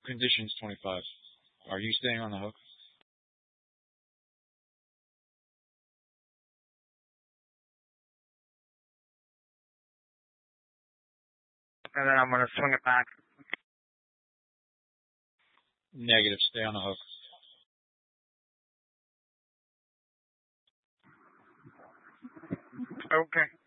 Conditions 25. Are you staying on the hook? And then I'm going to swing it back. Negative. Stay on the hook. Okay.